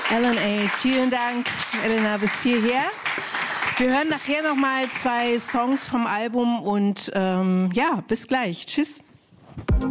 Ellen, vielen Dank, Elena, bis hierher. Wir hören nachher noch mal 2 Songs vom Album und ja, bis gleich. Tschüss.